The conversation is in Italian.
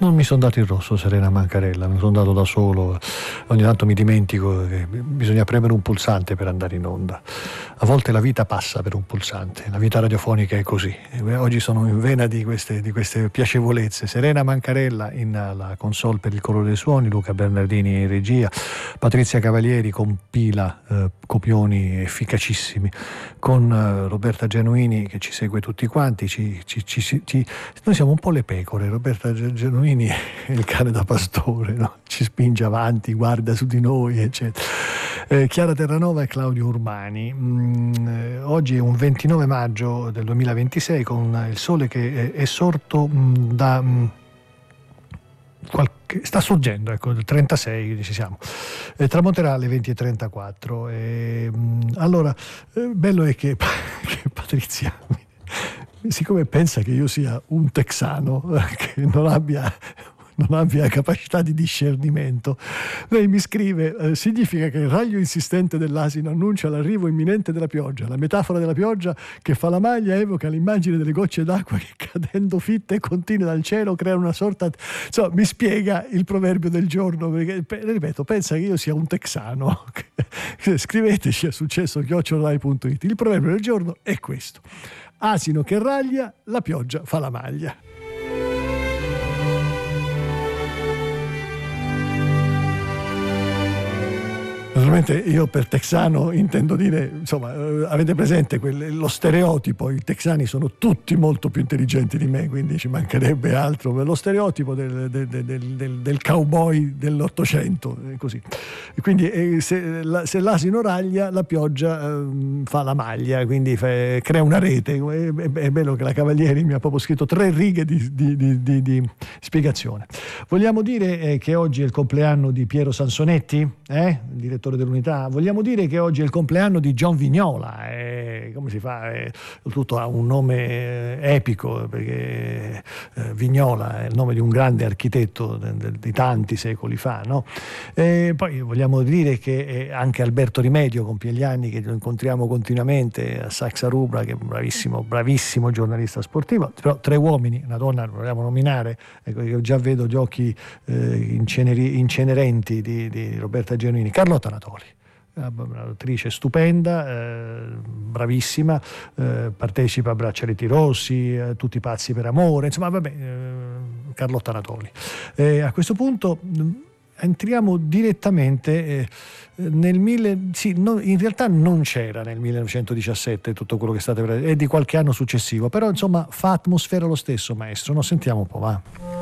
Non mi sono dato il rosso, Serena Mancarella, mi sono dato da solo. Ogni tanto mi dimentico che bisogna premere un pulsante per andare in onda. A volte la vita passa per un pulsante, la vita radiofonica è così. Oggi sono in vena di queste piacevolezze. Serena Mancarella in la console per il colore dei suoni, Luca Bernardini in regia, Patrizia Cavalieri compila copioni efficacissimi, con Roberta Genuini che ci segue tutti quanti. Noi siamo un po' le pecore, Roberta Genuini è il cane da pastore, no? Ci spinge avanti, guarda su di noi, eccetera. Chiara Terranova e Claudio Urmani. Oggi è un 29 maggio del 2026 con il sole che è sorto sta sorgendo, ecco, 36 ci siamo, tramonterà alle 20:34. Allora, bello è che Patrizia, siccome pensa che io sia un texano che non abbia capacità di discernimento, lei mi scrive: significa che il raglio insistente dell'asino annuncia l'arrivo imminente della pioggia. La metafora della pioggia che fa la maglia evoca l'immagine delle gocce d'acqua che, cadendo fitte e continue dal cielo, creano una sorta, insomma, mi spiega il proverbio del giorno, perché, ripeto, pensa che io sia un texano. Scriveteci a successo@rai.it. Il proverbio del giorno è questo: asino che raglia, la pioggia fa la maglia. Naturalmente io per texano intendo dire, insomma, avete presente lo stereotipo, i texani sono tutti molto più intelligenti di me, quindi ci mancherebbe altro, lo stereotipo del cowboy dell'Ottocento, così. Quindi se l'asino raglia, la pioggia fa la maglia, quindi crea una rete. È bello che la Cavalieri mi ha proprio scritto 3 righe di spiegazione. Vogliamo dire che oggi è il compleanno di Piero Sansonetti, direttore dell'Unità. Vogliamo dire che oggi è il compleanno di John Vignola. Come si fa? Tutto ha un nome epico, perché Vignola è il nome di un grande architetto di tanti secoli fa, no? Poi vogliamo dire che anche Alberto Rimedio compie gli anni, che lo incontriamo continuamente a Saxa Rubra, che è un bravissimo giornalista sportivo. Però 3 uomini, una donna non vogliamo nominare, ecco, io già vedo gli occhi incenerenti di Roberta Genuini. Carlotta Natoli, un'attrice stupenda, bravissima, partecipa a Braccialetti Rossi, Tutti pazzi per amore, insomma, vabbè, Carlotta Natoli. A questo punto entriamo direttamente in realtà non c'era nel 1917 tutto quello che state vedendo, è di qualche anno successivo, però insomma fa atmosfera lo stesso, maestro. Sentiamo un po', va.